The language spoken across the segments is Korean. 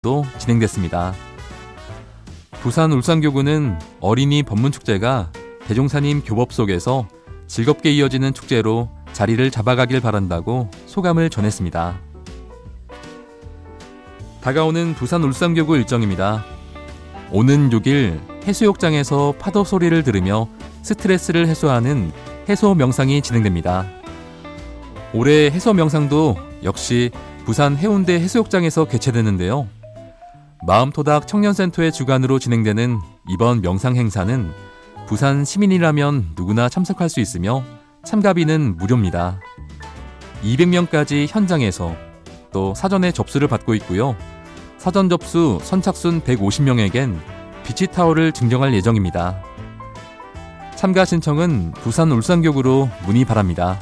진행됐습니다. 부산 울산교구는 어린이 법문축제가 대종사님 교법 속에서 즐겁게 이어지는 축제로 자리를 잡아가길 바란다고 소감을 전했습니다. 다가오는 부산 울산교구 일정입니다. 오는 6일 해수욕장에서 파도 소리를 들으며 스트레스를 해소하는 해소 명상이 진행됩니다. 올해 해소 명상도 역시 부산 해운대 해수욕장에서 개최되는데요. 마음토닥 청년센터의 주관으로 진행되는 이번 명상 행사는 부산 시민이라면 누구나 참석할 수 있으며 참가비는 무료입니다. 200명까지 현장에서 또 사전에 접수를 받고 있고요. 사전 접수 선착순 150명에겐 비치타올을 증정할 예정입니다. 참가 신청은 부산 울산교구로 문의 바랍니다.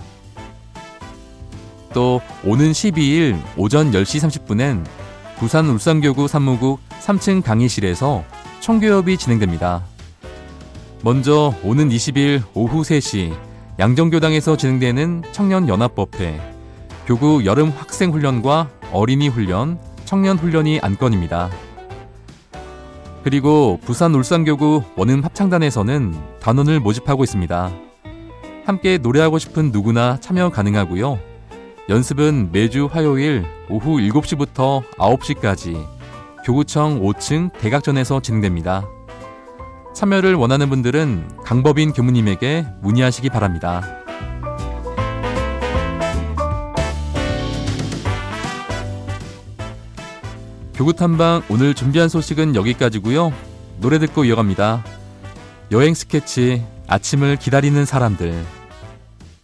또 오는 12일 오전 10시 30분엔 부산 울산교구 산무국 3층 강의실에서 청교협이 진행됩니다. 먼저 오는 20일 오후 3시 양정교당에서 진행되는 청년연합법회, 교구 여름 학생훈련과 어린이훈련, 청년훈련이 안건입니다. 그리고 부산 울산교구 원음 합창단에서는 단원을 모집하고 있습니다. 함께 노래하고 싶은 누구나 참여 가능하고요. 연습은 매주 화요일 오후 7시부터 9시까지 교구청 5층 대각전에서 진행됩니다. 참여를 원하는 분들은 강법인 교무님에게 문의하시기 바랍니다. 교구탐방 오늘 준비한 소식은 여기까지고요. 노래 듣고 이어갑니다. 여행 스케치 아침을 기다리는 사람들.